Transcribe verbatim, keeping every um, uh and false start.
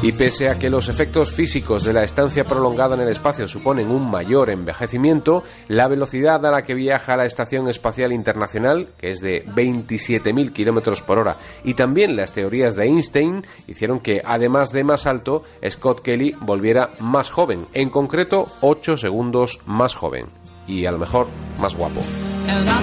Y pese a que los efectos físicos de la estancia prolongada en el espacio suponen un mayor envejecimiento, la velocidad a la que viaja la Estación Espacial Internacional, que es de veintisiete mil kilómetros por hora, y también las teorías de Einstein hicieron que, además de más alto, Scott Kelly volviera más joven, en concreto ocho segundos más joven, y a lo mejor más guapo.